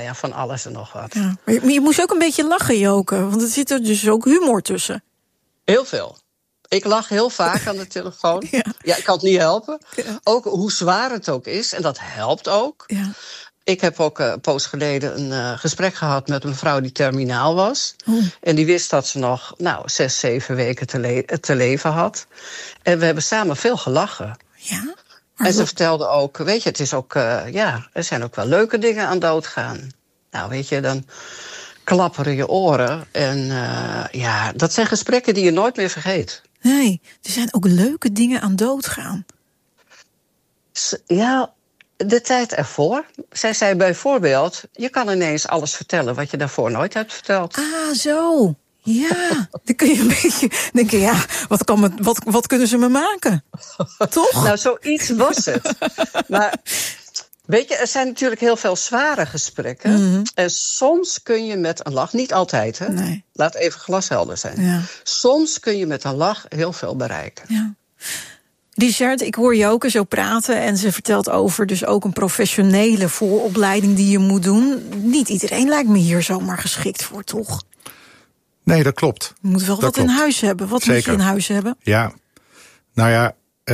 ja, van alles en nog wat. Ja. Maar je moest ook een beetje lachen, Joke. Want er zit er dus ook humor tussen. Heel veel. Ik lach heel vaak aan de telefoon. Ja, ik kan het niet helpen. Ja. Ook hoe zwaar het ook is. En dat helpt ook. Ja. Ik heb ook een poos geleden een gesprek gehad met een vrouw die terminaal was. En die wist dat ze nog 6, 7 weken te leven had. En we hebben samen veel gelachen. Ja? En ze vertelde ook, weet je, het is ook, er zijn ook wel leuke dingen aan doodgaan. Nou, weet je, dan klapperen je oren. En dat zijn gesprekken die je nooit meer vergeet. Nee, er zijn ook leuke dingen aan doodgaan. Ja, de tijd ervoor. Zij zei bijvoorbeeld, je kan ineens alles vertellen wat je daarvoor nooit hebt verteld. Ah, zo. Ja, dan kun je een beetje denken, ja, wat kunnen ze me maken? Toch? Nou, zoiets was het. Maar weet je, er zijn natuurlijk heel veel zware gesprekken. Mm-hmm. En soms kun je met een lach, niet altijd, hè? Nee. Laat even glashelder zijn. Ja. Soms kun je met een lach heel veel bereiken. Ja. Richard, ik hoor Joke zo praten en ze vertelt over dus ook een professionele vooropleiding die je moet doen. Niet iedereen lijkt me hier zomaar geschikt voor, toch? Nee, dat klopt. Je moet wel wat in huis hebben. Wat moet je in huis hebben? Ja, nou ja,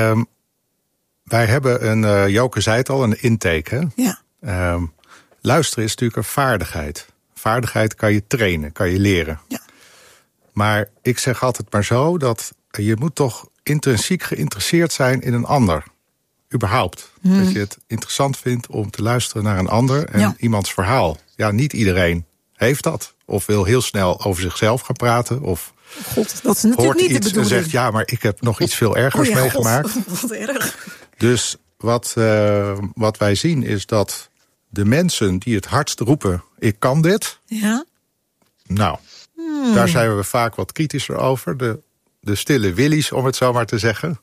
wij hebben een, Joke zei het al, een intake. Hè? Ja. Luisteren is natuurlijk een vaardigheid. Vaardigheid kan je trainen, kan je leren. Ja. Maar ik zeg altijd maar zo dat je moet toch intrinsiek geïnteresseerd zijn in een ander. Überhaupt. Dat je het interessant vindt om te luisteren naar een ander en iemands verhaal. Ja, niet iedereen heeft dat. Of wil heel snel over zichzelf gaan praten. Of God, dat is natuurlijk hoort niet de iets bedoeling. en zegt, ja, maar ik heb nog iets veel ergers meegemaakt. Wat erg. Dus wat wij zien is dat de mensen die het hardst roepen, ik kan dit. Ja. Nou, daar zijn we vaak wat kritischer over. De stille willies, om het zo maar te zeggen.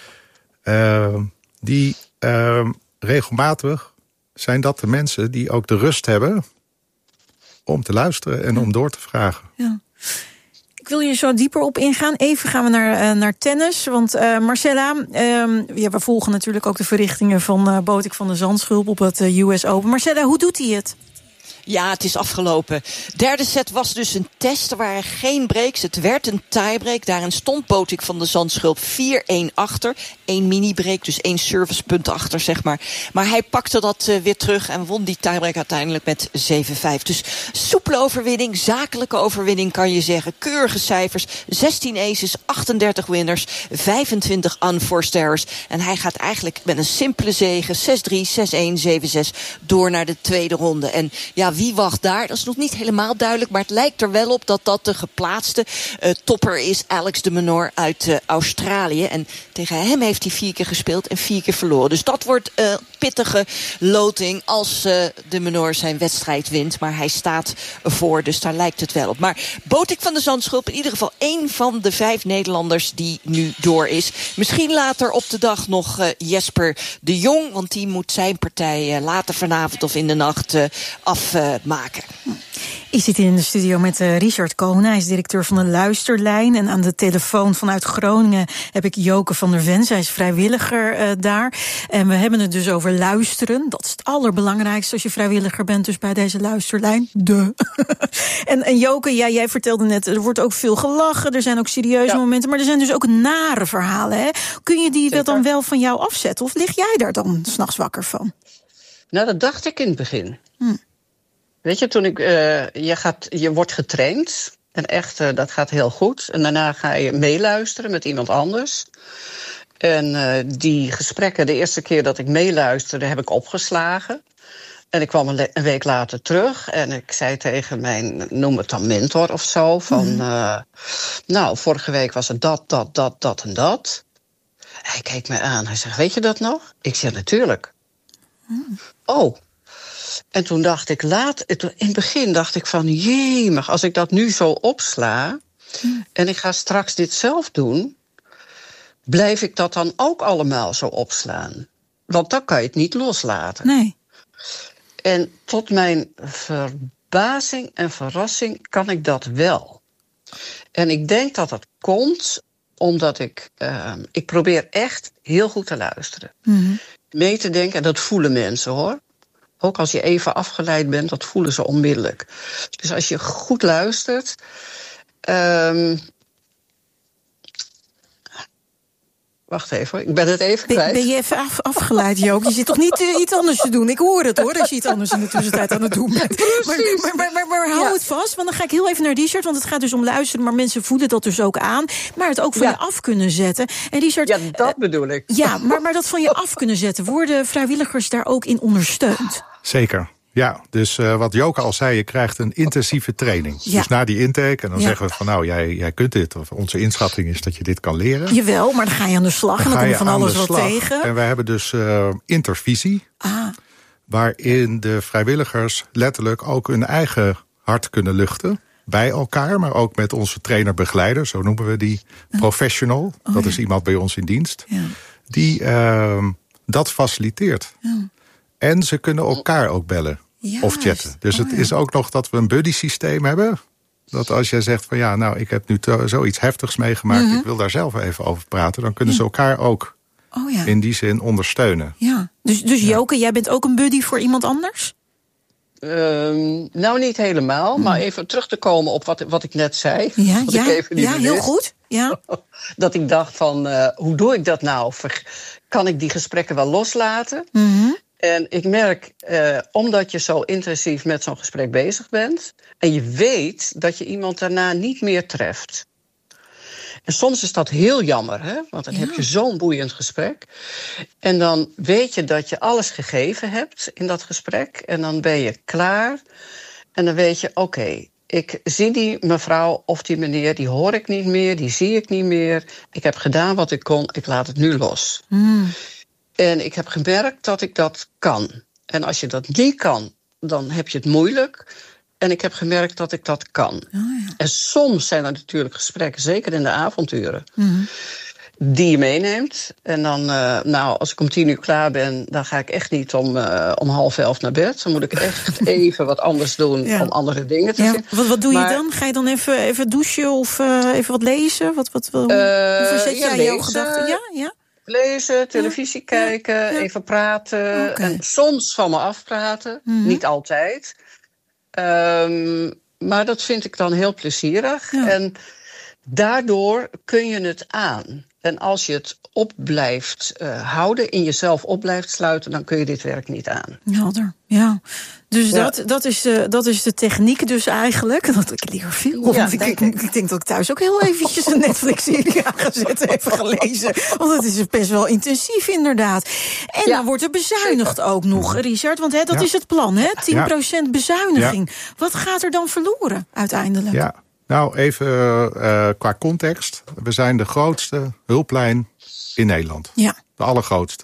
Ja. Die regelmatig zijn dat de mensen die ook de rust hebben om te luisteren en om door te vragen. Ja. Ik wil je zo dieper op ingaan. Even gaan we naar tennis. Want Marcella, we volgen natuurlijk ook de verrichtingen van Botic van de Zandschulp op het US Open. Marcella, hoe doet hij het? Ja, het is afgelopen. Derde set was dus een test. Er waren geen breaks. Het werd een tiebreak. Daarin stond Botic van de Zandschulp 4-1 achter. 1 mini-break, dus 1 servicepunt achter, zeg maar. Maar hij pakte dat weer terug en won die tiebreak uiteindelijk met 7-5. Dus soepele overwinning, zakelijke overwinning kan je zeggen. Keurige cijfers, 16 aces, 38 winners, 25 unforced errors. En hij gaat eigenlijk met een simpele zege, 6-3, 6-1, 7-6, door naar de tweede ronde. En ja, wie wacht daar? Dat is nog niet helemaal duidelijk, maar het lijkt er wel op dat dat de geplaatste topper is, Alex de Minaur uit Australië. En tegen hem heeft hij 4 keer gespeeld en 4 keer verloren. Dus dat wordt pittige loting als de Minaur zijn wedstrijd wint. Maar hij staat ervoor, dus daar lijkt het wel op. Maar Botic van de Zandschulp in ieder geval 1 van de 5 Nederlanders die nu door is. Misschien later op de dag nog Jesper de Jong, want die moet zijn partij later vanavond of in de nacht afmaken. Ik zit hier in de studio met Richard Konen. Hij is directeur van de Luisterlijn. En aan de telefoon vanuit Groningen heb ik Joke van der Ven. Zij is vrijwilliger daar. En we hebben het dus over luisteren. Dat is het allerbelangrijkste als je vrijwilliger bent. Dus bij deze Luisterlijn. En Joke, jij vertelde net, er wordt ook veel gelachen. Er zijn ook serieuze momenten. Maar er zijn dus ook nare verhalen. Hè? Kun je die dan wel van jou afzetten? Of lig jij daar dan 's nachts wakker van? Nou, dat dacht ik in het begin. Weet je, toen je wordt getraind. En echt, dat gaat heel goed. En daarna ga je meeluisteren met iemand anders. En die gesprekken, de eerste keer dat ik meeluisterde, heb ik opgeslagen. En ik kwam een week later terug. En ik zei tegen mijn, noem het dan mentor of zo. Van, nou, vorige week was het dat en dat. Hij keek me aan. Hij zegt, weet je dat nog? Ik zeg, natuurlijk. Oh. En toen dacht ik in het begin dacht ik van, jemig, als ik dat nu zo opsla en ik ga straks dit zelf doen, blijf ik dat dan ook allemaal zo opslaan? Want dan kan je het niet loslaten. Nee. En tot mijn verbazing en verrassing kan ik dat wel. En ik denk dat dat komt omdat ik probeer echt heel goed te luisteren. Mee te denken, en dat voelen mensen hoor. Ook als je even afgeleid bent, dat voelen ze onmiddellijk. Dus als je goed luistert. Wacht even, ik ben het even kwijt. Ben je even afgeleid, Joop? Je zit toch niet iets anders te doen? Ik hoor het, hoor, als je iets anders in de tussentijd aan het doen bent. Maar hou het vast, want dan ga ik heel even naar Richard. Want het gaat dus om luisteren, maar mensen voelen dat dus ook aan. Maar het ook van je af kunnen zetten. En Richard, ja, dat bedoel ik. Ja, maar dat van je af kunnen zetten. Worden vrijwilligers daar ook in ondersteund? Zeker. Ja, dus wat Joke al zei, je krijgt een intensieve training. Ja. Dus na die intake, en dan zeggen we van nou, jij kunt dit. Of onze inschatting is dat je dit kan leren. Jawel, maar dan ga je aan de slag en dan kom je van alles wat tegen. En wij hebben dus intervisie. Waarin de vrijwilligers letterlijk ook hun eigen hart kunnen luchten. Bij elkaar, maar ook met onze trainer-begeleider. Zo noemen we die professional. Dat is iemand bij ons in dienst. Ja. Die dat faciliteert. Ja. En ze kunnen elkaar ook bellen. Of chatten. Dus het is ook nog dat we een buddy systeem hebben. Dat als jij zegt van ja, nou, ik heb nu zoiets heftigs meegemaakt. Ik wil daar zelf even over praten. Dan kunnen ze elkaar ook in die zin ondersteunen. Ja. Dus Joke, jij bent ook een buddy voor iemand anders? Nou, niet helemaal. Maar even terug te komen op wat ik net zei. Ja, heel goed. Ja. Dat ik dacht van, hoe doe ik dat nou? Kan ik die gesprekken wel loslaten? En ik merk, omdat je zo intensief met zo'n gesprek bezig bent. En je weet dat je iemand daarna niet meer treft. En soms is dat heel jammer, hè? Want dan heb je zo'n boeiend gesprek. En dan weet je dat je alles gegeven hebt in dat gesprek. En dan ben je klaar. En dan weet je, oké, ik zie die mevrouw of die meneer, die hoor ik niet meer, die zie ik niet meer. Ik heb gedaan wat ik kon, ik laat het nu los. En ik heb gemerkt dat ik dat kan. En als je dat niet kan, dan heb je het moeilijk. En ik heb gemerkt dat ik dat kan. En soms zijn er natuurlijk gesprekken, zeker in de avonturen, die je meeneemt. En dan, als ik om 10:00 klaar ben, dan ga ik echt niet om 10:30 naar bed. Dan moet ik echt even wat anders doen om andere dingen te zien. Wat doe je dan? Ga je dan even douchen of even wat lezen? Hoe verzet jij jouw gedachten? Ja? Lezen, televisie kijken, even praten. En soms van me afpraten. Niet altijd. Maar dat vind ik dan heel plezierig. Ja. En daardoor kun je het aan. En als je het op blijft houden, in jezelf op blijft sluiten, dan kun je dit werk niet aan. Helder, ja. Dus dat is de techniek dus eigenlijk. Ik leer veel. Ja, ik denk dat ik thuis ook heel eventjes een Netflix-serie aangezet heb gelezen. Want het is best wel intensief inderdaad. En dan wordt er bezuinigd ook nog, Richard. Want dat is het plan, hè? 10% bezuiniging. Ja. Wat gaat er dan verloren uiteindelijk? Ja. Nou, even qua context. We zijn de grootste hulplijn in Nederland. Ja. De allergrootste.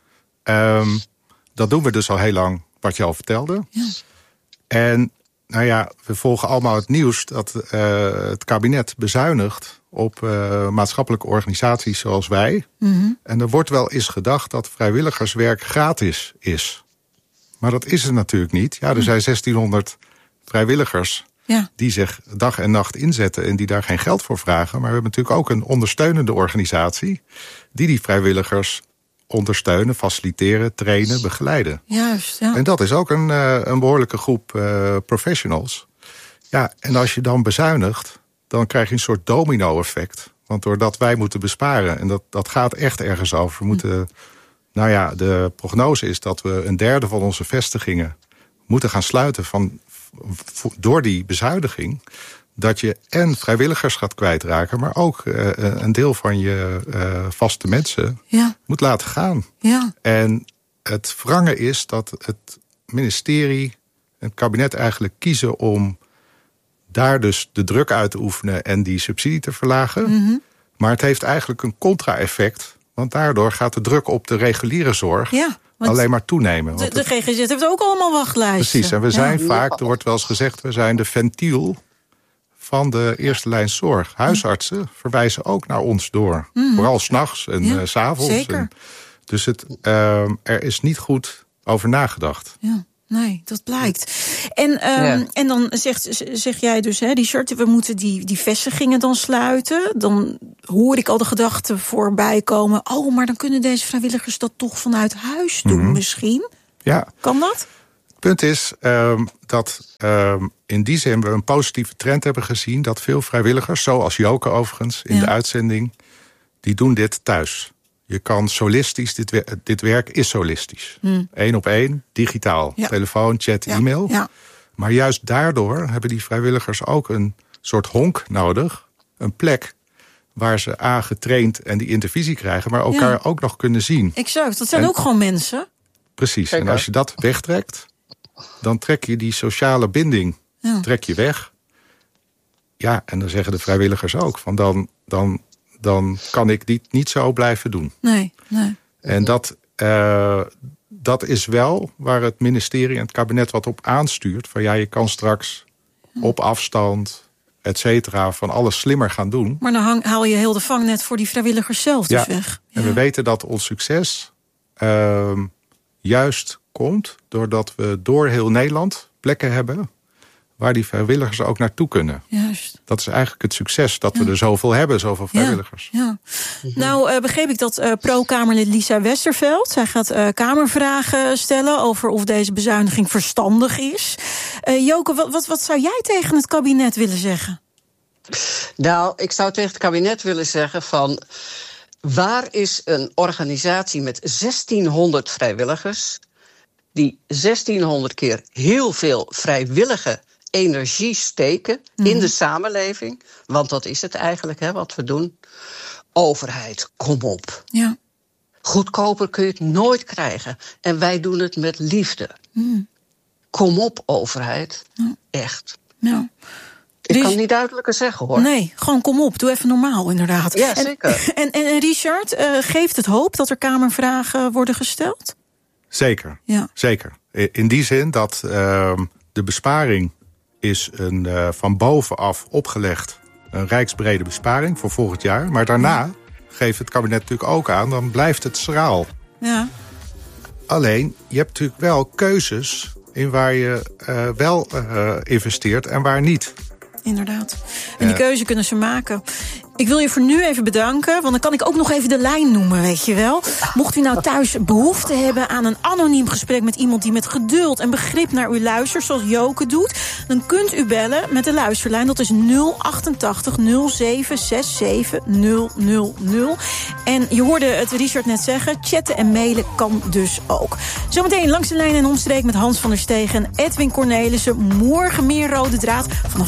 Dat doen we dus al heel lang, wat je al vertelde. Ja. En we volgen allemaal het nieuws dat het kabinet bezuinigt op maatschappelijke organisaties zoals wij. En er wordt wel eens gedacht dat vrijwilligerswerk gratis is. Maar dat is het natuurlijk niet. Ja, er zijn 1600 vrijwilligers die zich dag en nacht inzetten en die daar geen geld voor vragen. Maar we hebben natuurlijk ook een ondersteunende organisatie die vrijwilligers ondersteunen, faciliteren, trainen, begeleiden. Juist, ja. En dat is ook een behoorlijke groep professionals. Ja, en als je dan bezuinigt, dan krijg je een soort domino-effect. Want doordat wij moeten besparen, en dat gaat echt ergens over. We moeten, de prognose is dat we 1/3 van onze vestigingen moeten gaan sluiten door die bezuiniging. Dat je en vrijwilligers gaat kwijtraken, maar ook een deel van je vaste mensen moet laten gaan. Ja. En het wrange is dat het ministerie en het kabinet eigenlijk kiezen om daar dus de druk uit te oefenen en die subsidie te verlagen. Maar het heeft eigenlijk een contra-effect, want daardoor gaat de druk op de reguliere zorg alleen maar toenemen. De GGZ heeft ook allemaal wachtlijsten. Precies, en we zijn vaak, er wordt wel eens gezegd, we zijn de ventiel van de eerste lijn zorg. Huisartsen verwijzen ook naar ons door. Vooral 's nachts en 's avonds. Zeker. Dus er is niet goed over nagedacht. Ja. Nee, dat blijkt. En dan zeg jij dus, Richard, we moeten die vestigingen dan sluiten. Dan hoor ik al de gedachten voorbij komen. Oh, maar dan kunnen deze vrijwilligers dat toch vanuit huis doen misschien? Ja. Kan dat? punt is dat in die zin we een positieve trend hebben gezien, dat veel vrijwilligers, zoals Joke overigens in de uitzending, die doen dit thuis. Je kan solistisch, dit werk is solistisch. 1 op 1, digitaal. Ja. Telefoon, chat, e-mail. Ja. Maar juist daardoor hebben die vrijwilligers ook een soort honk nodig. Een plek waar ze getraind en die intervisie krijgen, maar elkaar ook nog kunnen zien. Exact, dat zijn ook gewoon mensen. Precies, zeker. En als je dat wegtrekt, dan trek je die sociale binding trek je weg. Ja, en dan zeggen de vrijwilligers ook, van dan kan ik dit niet zo blijven doen. Nee. En dat is wel waar het ministerie en het kabinet wat op aanstuurt. Van je kan straks op afstand, et cetera, van alles slimmer gaan doen. Maar dan haal je heel de vangnet voor die vrijwilligers zelf dus weg. Ja. En we weten dat ons succes juist komt doordat we door heel Nederland plekken hebben waar die vrijwilligers ook naartoe kunnen. Juist. Dat is eigenlijk het succes, dat we er zoveel hebben, zoveel vrijwilligers. Ja. Nou, begreep ik dat pro-Kamerlid Lisa Westerveld, zij gaat Kamervragen stellen over of deze bezuiniging verstandig is. Joke, wat zou jij tegen het kabinet willen zeggen? Nou, ik zou tegen het kabinet willen zeggen van, waar is een organisatie met 1600 vrijwilligers die 1600 keer heel veel vrijwillige energie steken in de samenleving? Want dat is het eigenlijk, wat we doen. Overheid, kom op. Ja. Goedkoper kun je het nooit krijgen. En wij doen het met liefde. Kom op, overheid. Echt. Ja. Ik kan het niet duidelijker zeggen, hoor. Nee, gewoon kom op. Doe even normaal, inderdaad. Ja, zeker. En Richard, geeft het hoop dat er Kamervragen worden gesteld? Zeker, zeker. In die zin dat de besparing is van bovenaf opgelegd een rijksbrede besparing voor volgend jaar. Maar daarna geeft het kabinet natuurlijk ook aan, dan blijft het schraal. Ja. Alleen, je hebt natuurlijk wel keuzes in waar je wel investeert en waar niet. Inderdaad. En die keuze kunnen ze maken. Ik wil je voor nu even bedanken, want dan kan ik ook nog even de lijn noemen, weet je wel. Mocht u nou thuis behoefte hebben aan een anoniem gesprek met iemand die met geduld en begrip naar u luistert, zoals Joke doet, dan kunt u bellen met de luisterlijn. Dat is 088 0767 000. En je hoorde het Richard net zeggen, chatten en mailen kan dus ook. Zometeen langs de lijn en omstreek met Hans van der Stegen en Edwin Cornelissen. Morgen meer Rode Draad vanaf